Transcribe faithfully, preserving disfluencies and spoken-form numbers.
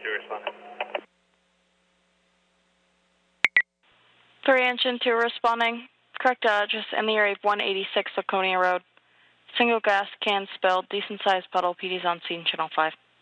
two responding. three Engine two responding. Correct address in the area of one eighty-six Laconia Road. Single gas can spilled. Decent sized puddle. P D's on scene, channel five.